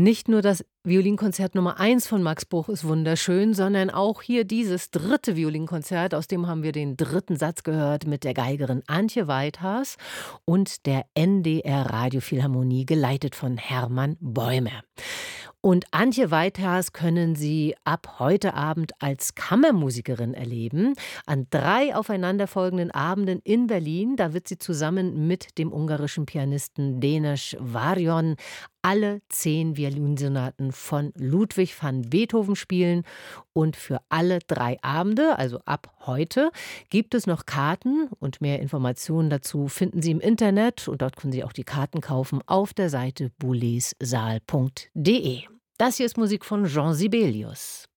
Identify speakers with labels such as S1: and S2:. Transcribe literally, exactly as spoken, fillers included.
S1: Nicht nur das Violinkonzert Nummer eins von Max Bruch ist wunderschön, sondern auch hier dieses dritte Violinkonzert, aus dem haben wir den dritten Satz gehört mit der Geigerin Antje Weithas und der N D R Radiophilharmonie, geleitet von Hermann Bäumer. Und Antje Weithas können Sie ab heute Abend als Kammermusikerin erleben. An drei aufeinanderfolgenden Abenden in Berlin. Da wird sie zusammen mit dem ungarischen Pianisten Dénes Varion alle zehn Violinsonaten von Ludwig van Beethoven spielen. Und für alle drei Abende, also ab heute, gibt es noch Karten. Und mehr Informationen dazu finden Sie im Internet. Und dort können Sie auch die Karten kaufen auf der Seite boulezsaal punkt de. Das hier ist Musik von Jean Sibelius.